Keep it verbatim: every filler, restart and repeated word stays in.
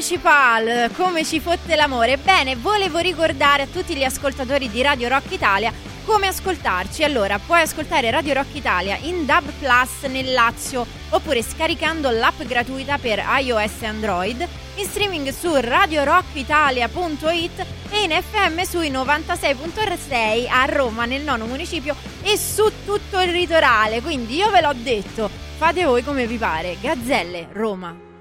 Municipal, come ci fotte l'amore. Bene, volevo ricordare a tutti gli ascoltatori di Radio Rock Italia come ascoltarci. Allora, puoi ascoltare Radio Rock Italia in D A B Plus nel Lazio, oppure scaricando l'app gratuita per iOS e Android, in streaming su radio rock italia punto it e in F M sui novantasei virgola sei a Roma, nel nono municipio, e su tutto il litorale. Quindi io ve l'ho detto, fate voi come vi pare. Gazzelle, Roma.